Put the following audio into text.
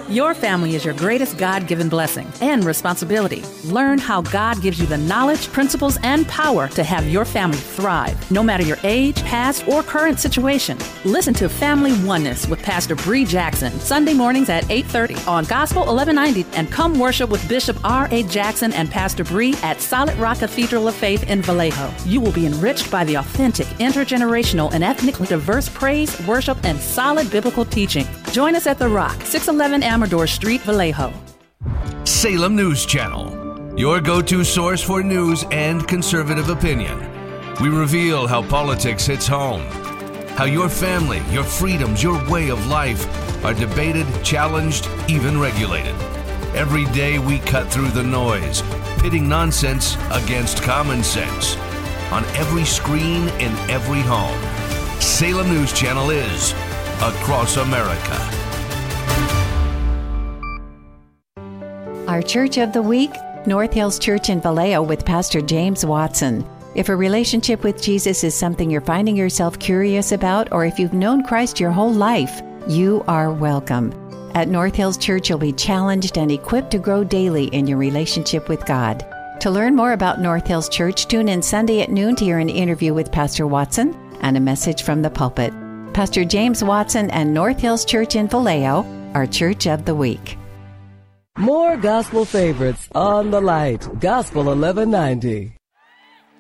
Your family is your greatest God-given blessing and responsibility. Learn how God gives you the knowledge, principles, and power to have your family thrive, no matter your age, past, or current situation. Listen to Family Oneness with Pastor Bree Jackson, Sunday mornings at 8:30 on Gospel 1190, and come worship with Bishop R.A. Jackson and Pastor Bree at Solid Rock Cathedral of Faith in Vallejo. You will be enriched by the authentic, intergenerational, and ethnically diverse praise, worship, and solid biblical teaching. Join us at The Rock, 611 Amador Street, Vallejo. Salem News Channel, your go-to source for news and conservative opinion. We reveal how politics hits home, how your family, your freedoms, your way of life are debated, challenged, even regulated. Every day we cut through the noise, pitting nonsense against common sense. On every screen, in every home, Salem News Channel is across America. Our Church of the Week, North Hills Church in Vallejo with Pastor James Watson. If a relationship with Jesus is something you're finding yourself curious about, or if you've known Christ your whole life, you are welcome. At North Hills Church, you'll be challenged and equipped to grow daily in your relationship with God. To learn more about North Hills Church, tune in Sunday at noon to hear an interview with Pastor Watson and a message from the pulpit. Pastor James Watson and North Hills Church in Vallejo, our Church of the Week. More gospel favorites on the light. Gospel 1190.